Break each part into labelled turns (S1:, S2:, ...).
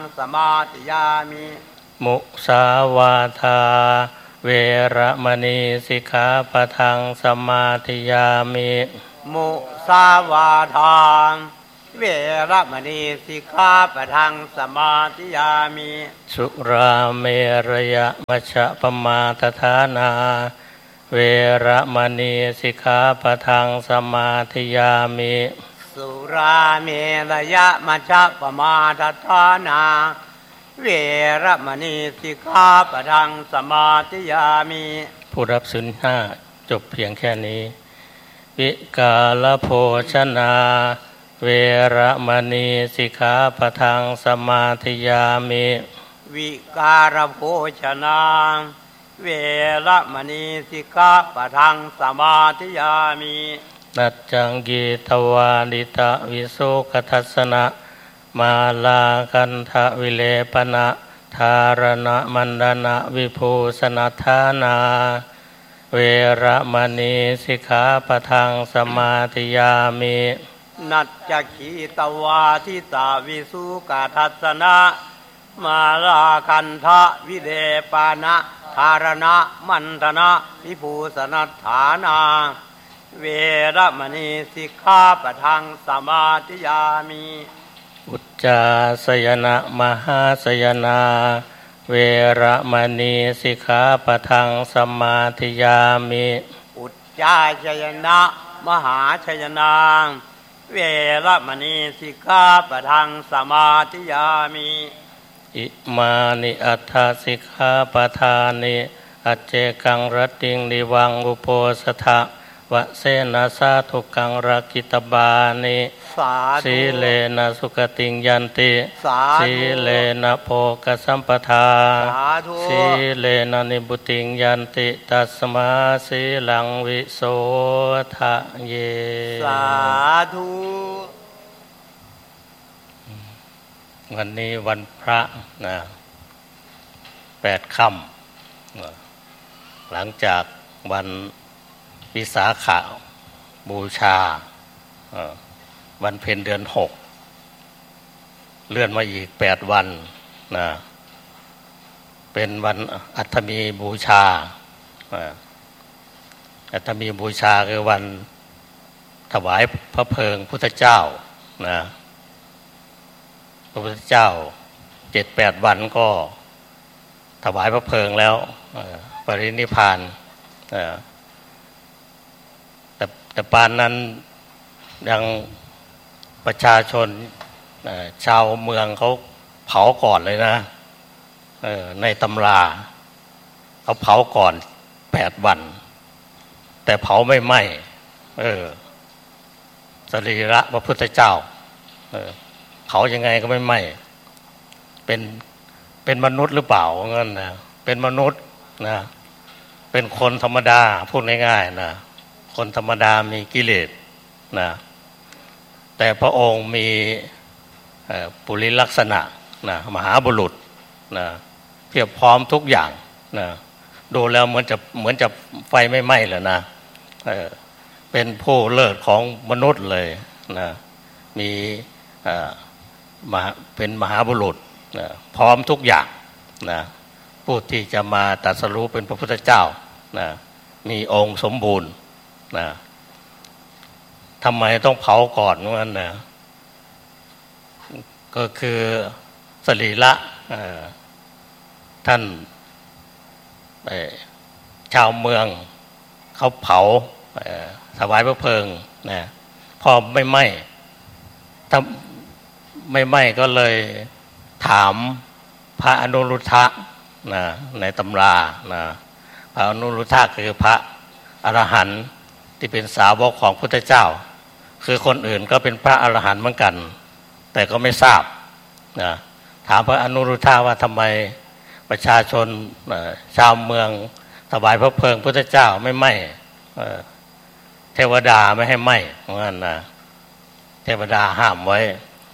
S1: สมาธิยามิ
S2: มุสาวาทาเวระมณีสิกขาปะทังสมาธิยามิ
S1: มุสาวาทาเวระมณีสิกขาปะทังสมาธิยามิ
S2: สุราเมรยมัชฌะปมาทฐานาเวระมณีสิกขาปะทังสมาธิยามิ
S1: สุราเมรยมัชฌะปมาทฐานาเวระมณีสิกขาปะทังสมาธิยามิ
S2: ผู้รับศีลห้าจบเพียงแค่นี้วิกาลโภชนาเวระมณีสิกขาปะทังสมาธิยามิ
S1: วิการโภชนาเวระมณีสิกขาปะทังสมาธิยามิ
S2: นัจจังกีตวาดิตะวิโสกทัสสนะมาลาคันทะวิเลปนะธารณะมันดนะวิภูสนัฏฐานาเวระมณีสิกขาปะทังสมาธิยามิ
S1: นัจจคีตวาทิตาวิสุกทัสสนะมาลาคันทะวิเลปนะธารณะมันดนะวิภูสนัฏฐานาเวระมณีสิกขาปะทังสมาธิยามิ
S2: อุจจาสยนะมหาสยนาเวระมณีสิกขาปะทังสมาธิยามิ
S1: อุจจาชยนะมหาชยนาเวระมณีสิกขาปะทังสมาธิยามิ
S2: อิมานิอัฏฐสิกขาปะทานิอัจเจกังรัตติงนิวังอุโปสถะวะเสนะสาธุกังรักิตบานิสีเลนะสุขติงยันติสีเลนะโภคสัมปทาสีเลนะนิบุติงยันติตัสมาสีลังวิโสทะเย
S1: สาธุ
S2: วันนี้วันพระนะ8 ค่ำหลังจากวันวิสาขบูชาวันเพ็ญเดือน6เลื่อนมาอีก8 วันนะเป็นวันอัฐมีบูชาอัฐมีบูชาคือวันถวายพระเพลิงพุทธเจ้านะพระพุทธเจ้า7-8 วันก็ถวายพระเพลิงแล้วปรินิพพานแต่ปานนั้นยังประชาชนชาวเมืองเขาเผาก่อนเลยนะในตำราเขาเผาก่อน8 วันแต่เผาไม่ไหม้สรีระพระพุทธเจ้าเผายังไงก็ไม่ไหม้เป็นมนุษย์หรือเปล่างั้นนะเป็นมนุษย์นะเป็นคนธรรมดาพูดง่ายๆนะคนธรรมดามีกิเลสนะแต่พระองค์มีปุริลักษณะนะมหาบุรุษนะเพียบพร้อมทุกอย่างนะดูแล้วเหมือนจะไฟไม่ไหม้เลยนะเป็นผู้เลิศของมนุษย์เลยนะมีเป็นมหาบุรุษนะพร้อมทุกอย่างนะผู้ที่จะมาตรัสรู้เป็นพระพุทธเจ้านะมีองค์สมบูรณ์นะทำไมต้องเผาก่อนงั้นนะก็คือสรีระท่านชาวเมืองเขาเผาถวายพระเพลิงนะพอไม่ไหม้ถ้าไม่ไหม้ก็เลยถามพระอนุรุทธะนะในตำรานะพระอนุรุทธะคือพระอรหันต์ที่เป็นสาวกของพุทธเจ้าคือคนอื่นก็เป็นพระอรหันต์เหมือนกันแต่ก็ไม่ทราบนะถามพระอนุรุทธะว่าทำไมประชาชนชาวเมืองถวายพระเพลิงพุทธเจ้าไม่ไหม้เทวดาไม่ให้ไหม้เหมือนกันนะเทวดาห้ามไว้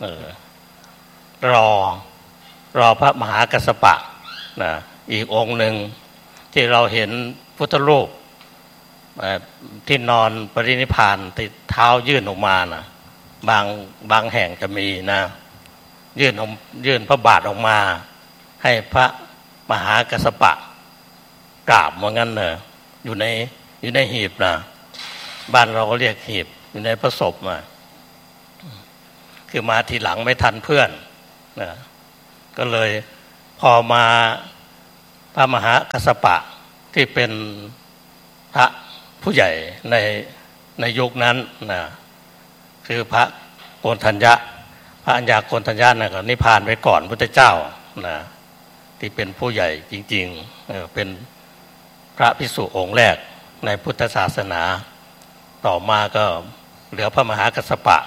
S2: รอพระมหากัสสปะนะอีกองค์หนึ่งที่เราเห็นพุทธรูปที่นอนปรินิพพานติดเท้ายื่นออกมานะบางแห่งจะมีนะยื่นพระบาทออกมาให้พระมหากัสสปะกราบว่างั้นเนอะอยู่ในหีบนะบ้านเราก็เรียกหีบอยู่ในพระศพมาคือมาทีหลังไม่ทันเพื่อนนะก็เลยพอมาพระมหากัสสปะที่เป็นพระผู้ใหญ่ในยุคนั้นนะคือพระโกณฑัญญะพระอัญญาโกณฑัญญะนะก็นิพพานไปก่อนพุทธเจ้านะที่เป็นผู้ใหญ่จริงๆเป็นพระภิกษุองค์แรกในพุทธศาสนาต่อมาก็เหลือพระมหากัสสปะ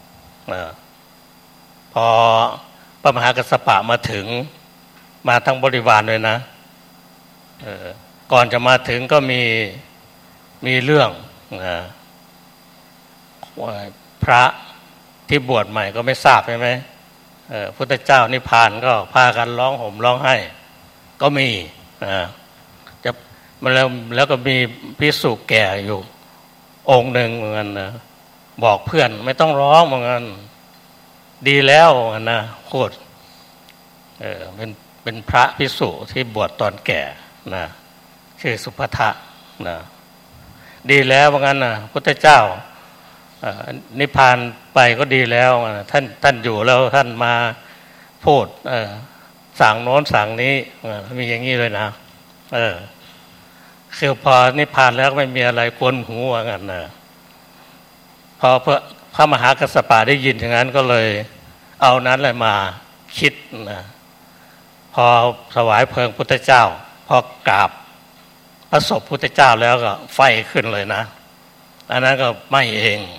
S2: พอพระมหากัสสปะมาถึงมาทั้งบริวารเลยนะก่อนจะมาถึงก็มีเรื่องพระที่บวชใหม่ก็ไม่ทราบใช่ไหมพุทธเจ้านิพพานก็พากันร้องห่มร้องไห้ก็มีจะมาแล้วก็มีภิกษุแก่อยู่องค์หนึ่งเหมือนกันนะบอกเพื่อนไม่ต้องร้องเหมือนกันดีแล้วเหมือนกันนะโคตรเป็นพระภิกษุที่บวชตอนแก่นะชื่อสุภัททะนะดีแล้วเหมือนกันนะพุทธเจ้านิพพานไปก็ดีแล้วท่านอยู่แล้วท่านมาพูดสั่งโน้นสั่งนี้มีอย่างนี้เลยนะคือพอนิพพานแล้วไม่มีอะไรกวนหูว่างั้นนะพอพระมหากัสสปะได้ยินอย่างนั้นก็เลยเอานั้นเลยมาคิดนะพอถวายเพลิงพุทธเจ้าพอกราบพระศพพุทธเจ้าแล้วก็ไฟขึ้นเลยนะอันนั้นก็ไหม้เอง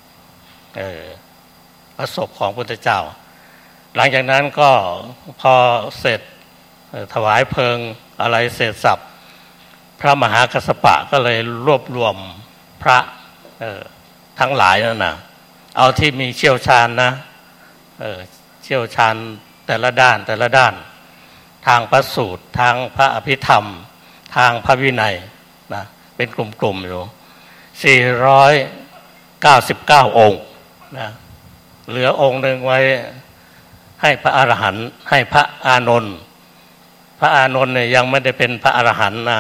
S2: พระศพของพุทธเจ้าหลังจากนั้นก็พอเสร็จถวายเพลิงอะไรเสร็จสับพระมหากัสสปะก็เลยรวบรวมพระทั้งหลายนั่นนะเอาที่มีเชี่ยวชาญนะเชี่ยวชาญแต่ละด้านทางพระสูตรทางพระอภิธรรมทางพระวินัยนะเป็นกลุ่มๆอยู่499องค์นะเหลือองค์หนึ่งไว้ให้พระอรหันต์ให้พระอานนท์พระอานนท์เนี่ยยังไม่ได้เป็นพระอรหันต์นะ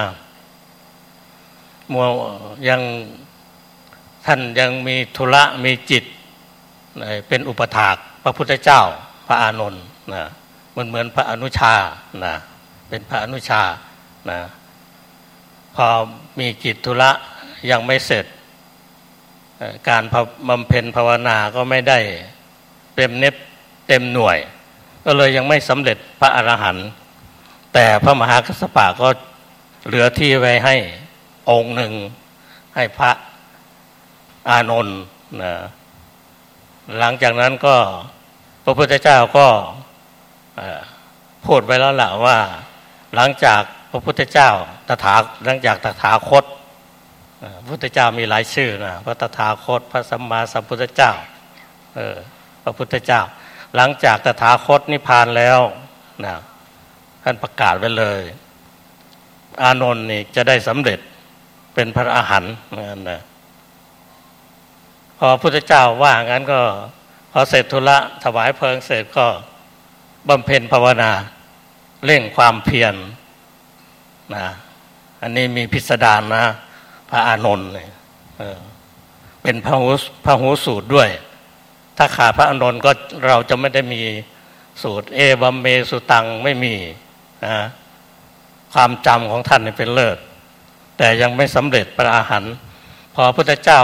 S2: ยังท่านยังมีธุระมีจิตเป็นอุปถากพระพุทธเจ้าพระอานนท์นะเหมือนพระอนุชานะเป็นพระอนุชานะพอมีกิจธุระยังไม่เสร็จการบำเพ็ญภาวนาก็ไม่ได้เต็มหน่วยก็เลยยังไม่สำเร็จพระอรหันต์แต่พระมหากัสสปะก็เหลือที่ไว้ให้องค์หนึ่งให้พระอานนท์นะหลังจากนั้นก็พระพุทธเจ้าก็พูดไว้แล้วล่ะว่าหลังจากพระพุทธเจ้าหลังจากตถาคตพระพุทธเจ้ามีหลายชื่อนะพระตถาคตพระสัมมาสัมพุทธเจ้าพระพุทธเจ้าหลังจากตถาคตนิพพานแล้วนะท่านประกาศไว้เลยอานนท์นี่จะได้สำเร็จเป็นพระอรหันต์นั่นนะพอพระพุทธเจ้าว่างั้นก็พอเสร็จธุระถวายเพลิงเสร็จก็บำเพ็ญภาวนาเร่งความเพียรนะอันนี้มีพิสดารนะพระอานนท์เนี่ยเป็นพระหูสูตรด้วยถ้าขาดพระอานนท์ก็เราจะไม่ได้มีสูตรเอวัมเมสุตังไม่มีนะความจำของท่านเป็นเลิศแต่ยังไม่สำเร็จพระอรหันต์พอพระพุทธเจ้า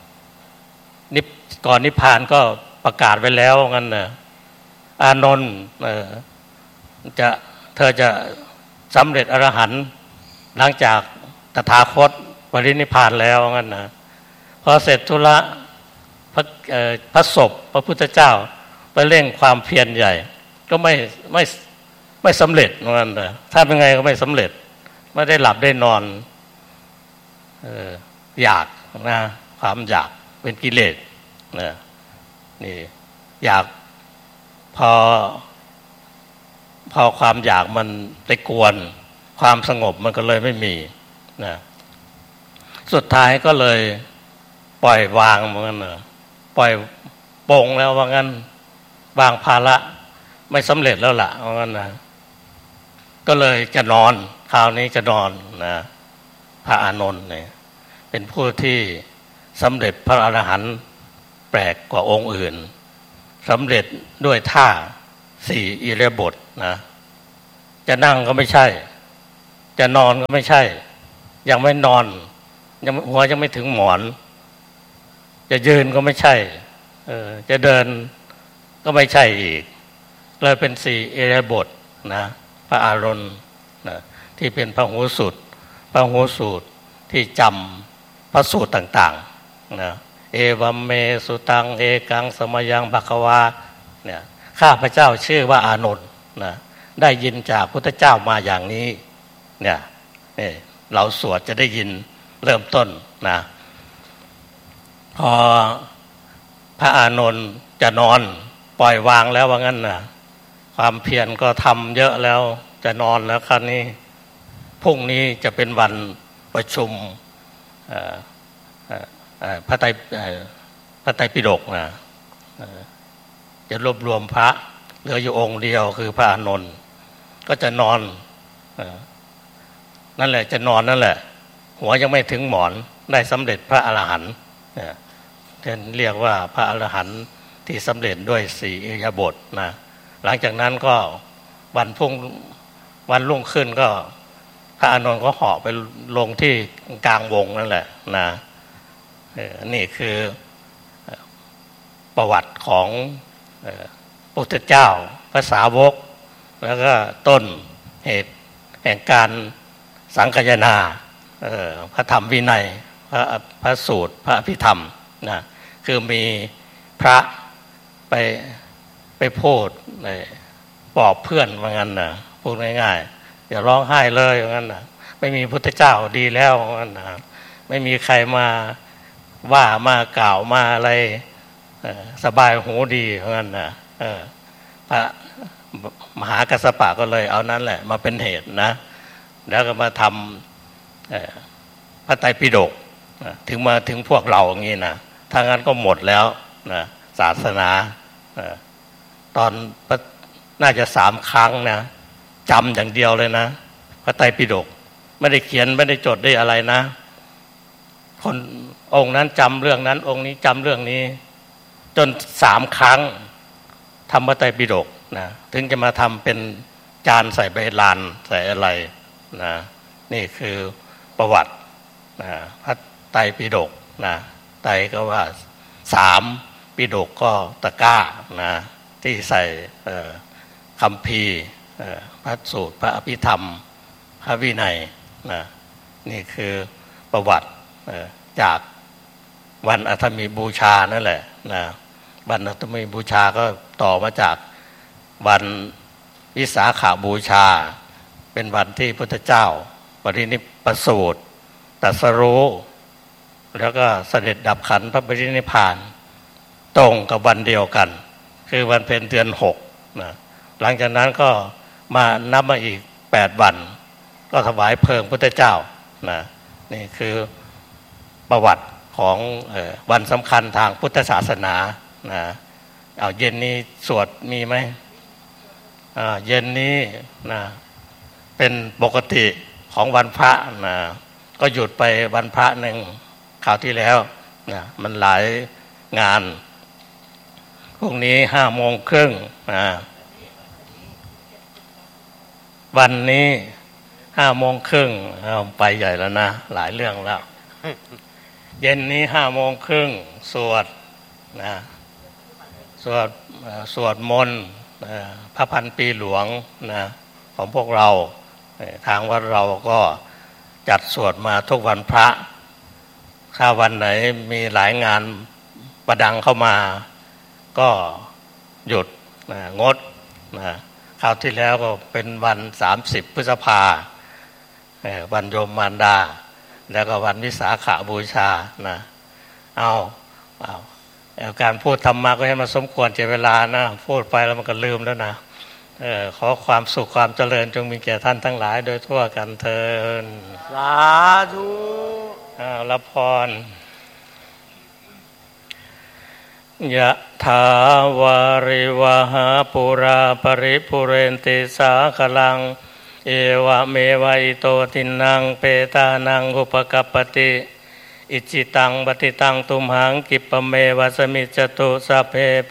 S2: ก่อนนิพพานก็ประกาศไว้แล้วงั้นนะอานนท์เธอจะสำเร็จอรหันต์หลังจากตถาคตปรินิพพานแล้วงั้นนะพอเสร็จธุระพระศพพระพุทธเจ้าไปเร่งความเพียรใหญ่ก็ไม่สำเร็จงั้นนะถ้าเป็นไงก็ไม่สำเร็จไม่ได้หลับได้นอนอยากนะความอยากเป็นกิเลสนะนี่อยากพอความอยากมันไปกวนความสงบมันก็เลยไม่มีนะสุดท้ายก็เลยปล่อยวางเหมือนกันนะปล่อยโปร่งแล้วว่างั้นวางภาระไม่สำเร็จแล้วล่ะเพราะงั้นนะก็เลยจะนอนคราวนี้จะนอนนะพระอานนท์เนี่ยเป็นผู้ที่สำเร็จพระอรหันต์แปลกกว่าองค์อื่นสำเร็จด้วยท่าสี่อิริยาบถนะจะนั่งก็ไม่ใช่จะนอนก็ไม่ใช่ยังไม่นอนยังหัวยังไม่ถึงหมอนจะยืนก็ไม่ใช่จะเดินก็ไม่ใช่อีกเลยเป็นสี่อิริยาบถนะพระอานนท์นะที่เป็นพหูสูตรพหูสูตรที่จำพระสูตรต่างๆนะเอวัมเมสุตังเอกังสมยังภควาเนี่ยข้าพเจ้าชื่อว่าอานนท์นะได้ยินจากพุทธเจ้ามาอย่างนี้เนี่ยเราสวดจะได้ยินเริ่มต้นนะพอพระอานนท์จะนอนปล่อยวางแล้วว่างั้นนะความเพียรก็ทำเยอะแล้วจะนอนแล้วคราวนี้พรุ่งนี้จะเป็นวันประชุมพระไตรปิฎกนะจะรวบรวมพระเหลืออยู่องค์เดียวคือพระอานนท์ก็จะนอนนั่นแหละจะนอนนั่นแหละหัวยังไม่ถึงหมอนได้สำเร็จพระอรหันต์ท่านเรียกว่าพระอรหันต์ที่สำเร็จด้วยสี่อิริยาบถนะหลังจากนั้นก็วันรุ่งขึ้นก็พระอานนท์ก็เหาะไปลงที่กลางวงนั่นแหละนะนี่คือประวัติของพระพุทธเจ้าพระสาวกแล้วก็ต้นเหตุแห่งการสังคายนาพระธรรมวินัยพระสูตรพระอภิธรรมนะคือมีพระไปพูดปลอบเพื่อนว่างั้นนะพูดง่ายๆอย่าร้องไห้เลยว่างั้นนะไม่มีพุทธเจ้าดีแล้วว่างั้นนะไม่มีใครมาว่ามากล่าวมาอะไรสบายหูดีว่างั้นนะพระมหากัสสปะก็เลยเอานั้นแหละมาเป็นเหตุนะแล้วก็มาทำพระไตรปิฎกถึงพวกเราอย่างนี้นะถ้างั้นก็หมดแล้วนะศาสนาตอนน่าจะ3 ครั้งนะจำอย่างเดียวเลยนะพระไตรปิฎกไม่ได้เขียนไม่ได้จดได้อะไรนะคนองค์นั้นจำเรื่องนั้นองค์นี้จำเรื่องนี้จน3 ครั้งทำพระไตรปิฎกนะถึงจะมาทำเป็นจานใส่ใบลานใส่อะไรนะนี่คือประวัตินะพระไตรปิฎกนะไตรก็ว่า3ปิฎกก็ตะกร้านะที่ใส่คัมภีร์พระสูตรพระอภิธรรมพระวินัยนะนี่คือประวัติจากวันอัฐมีบูชานั่นแหละนะวันอัฐมีบูชาก็ต่อมาจากวันวิสาขบูชาเป็นวันที่พุทธเจ้าปรินิพพานสูตรตรัสรู้แล้วก็เสด็จดับขันธ์พระปรินิพพานตรงกับวันเดียวกันคือวันเพ็ญเดือน6นะหลังจากนั้นก็มานับมาอีก8 วันก็ถวายเพลิงพุทธเจ้านะนี่คือประวัติของวันสำคัญทางพุทธศาสนานะเอาเย็นนี้สวดมีไหมเย็นนี้นะเป็นปกติของวันพระนะก็หยุดไปวันพระหนึ่งคราวที่แล้วนะมันหลายงานพรุ่งนี้5:30นะวันนี้5:30ไปใหญ่แล้วนะหลายเรื่องแล้วเย็นนี้5:30สวดนะสวดมนต์พระพันปีหลวงนะของพวกเราทางวัดเราก็จัดสวดมาทุกวันพระถ้าวันไหนมีหลายงานประดังเข้ามาก็หยุดงดนะคราวที่แล้วก็เป็นวัน30 พฤษภาวันโยมมารดาแล้วก็วันวิสาขบูชานะเอาการพูดธรรมะก็ให้มันสมควรแก่เวลานะพูดไปแล้วมันก็ลืมแล้วนะขอความสุขความเจริญจงมีแก่ท่านทั้งหลายโดยทั่วกันเถิด
S1: สาธุ
S2: รับพรยะถาวาริวหาปุราปริปุเรนติสาคลังเอวะเมวะอิโตทินังเปตานังอุปกัปปติอิจิตังปฏิตังตุมหังกิปะเมวะสมิจจตุสัพเพ